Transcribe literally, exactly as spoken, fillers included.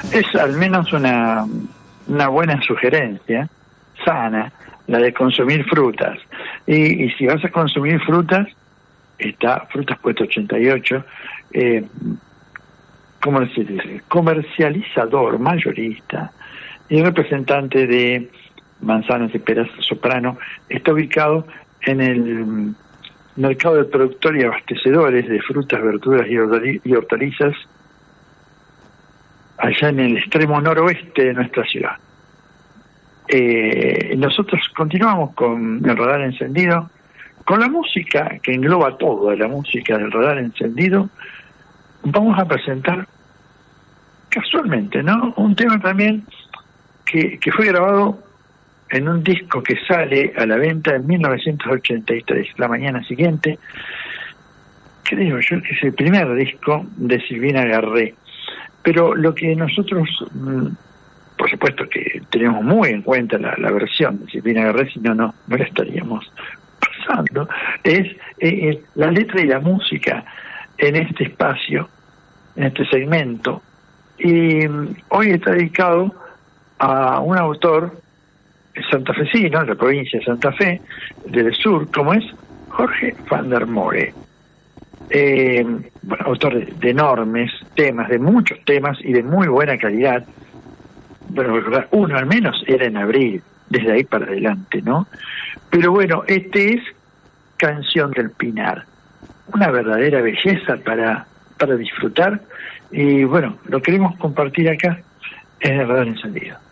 Es al menos una, una buena sugerencia, sana, la de consumir frutas. Y, y si vas a consumir frutas, está Frutas Puesto ochenta y ocho, eh, ¿cómo se dice? Comercializador, mayorista y representante de manzanas y peras Soprano. Está ubicado en el mercado de productor y abastecedores de frutas, verduras y hortalizas, allá en el extremo noroeste de nuestra ciudad. Eh, nosotros continuamos con el radar encendido, con la música que engloba todo, la música del radar encendido. Vamos a presentar casualmente, ¿no?, un tema también que, que fue grabado en un disco que sale a la venta en mil novecientos ochenta y tres, la mañana siguiente. Creo yo que es el primer disco de Silvina Garré. Pero lo que nosotros, por supuesto que tenemos muy en cuenta la, la versión de Silvina Garré, si no, no, no la estaríamos pasando, es eh, la letra y la música en este espacio, en este segmento. Y um, hoy está dedicado a un autor santafesino, de la provincia de Santa Fe, del sur, como es Jorge van der Moere. Eh, bueno, autor de, de enormes temas, de muchos temas y de muy buena calidad. Bueno, uno al menos era en abril, desde ahí para adelante, ¿no? Pero bueno, este es Canción del Pinar, una verdadera belleza para, para disfrutar, y bueno, lo queremos compartir acá en el Radar Encendido.